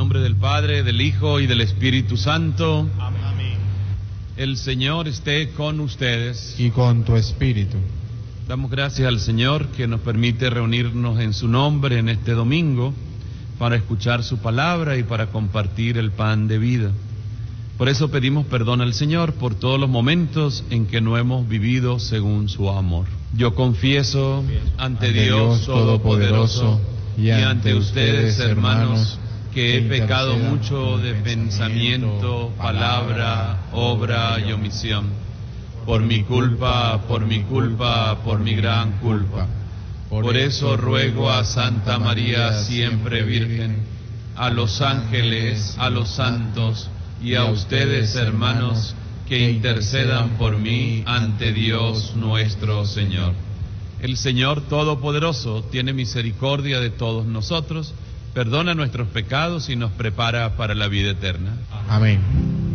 nombre del Padre, del Hijo y del Espíritu Santo. Amén. El Señor esté con ustedes. Y con tu espíritu. Damos gracias al Señor que nos permite reunirnos en su nombre en este domingo para escuchar su palabra y para compartir el pan de vida. Por eso pedimos perdón al Señor por todos los momentos en que no hemos vivido según su amor. Yo confieso ante Dios Todopoderoso y ante ustedes, hermanos, que he pecado mucho de pensamiento, palabra, obra y omisión. Por mi culpa, por mi gran culpa. Por eso ruego a Santa María, siempre Virgen, a los ángeles, a los santos y a ustedes, hermanos, que intercedan por mí ante Dios nuestro Señor. El Señor Todopoderoso tiene misericordia de todos nosotros, perdona nuestros pecados y nos prepara para la vida eterna. Amén.